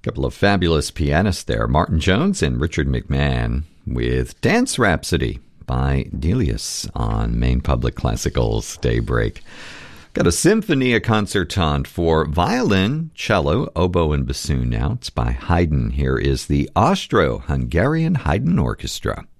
Couple of fabulous pianists there, Martin Jones and Richard McMahon, with Dance Rhapsody by Delius on Maine Public Classical's Daybreak. Got a Symphonia Concertante for violin, cello, oboe, and bassoon now. It's by Haydn. Here is the Austro-Hungarian Haydn Orchestra.